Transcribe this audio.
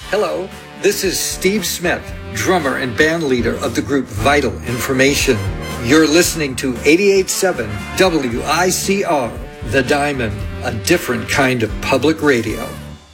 Hello, this is Steve Smith, drummer and band leader of the group Vital Information. You're listening to 88.7 WICR, The Diamond, a different kind of public radio.